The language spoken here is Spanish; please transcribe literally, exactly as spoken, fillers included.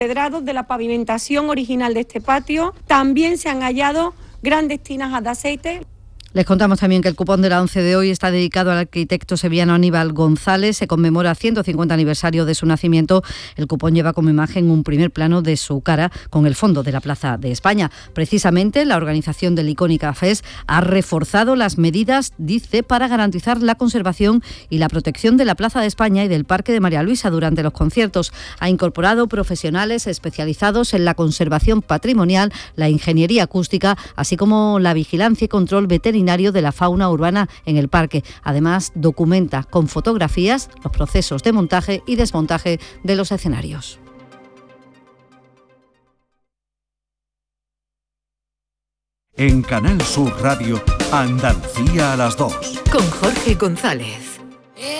empedrados de la pavimentación original de este patio. También se han hallado grandes tinajas de aceite. Les contamos también que el cupón de la ONCE de hoy está dedicado al arquitecto sevillano Aníbal González. Se conmemora ciento cincuenta aniversario de su nacimiento. El cupón lleva como imagen un primer plano de su cara con el fondo de la Plaza de España. Precisamente, la organización del Icónica Fest ha reforzado las medidas, dice, para garantizar la conservación y la protección de la Plaza de España y del Parque de María Luisa durante los conciertos. Ha incorporado profesionales especializados en la conservación patrimonial, la ingeniería acústica, así como la vigilancia y control veterinario de la fauna urbana en el parque. Además, documenta con fotografías los procesos de montaje y desmontaje de los escenarios. En Canal Sur Radio, Andalucía a las dos. Con Jorge González.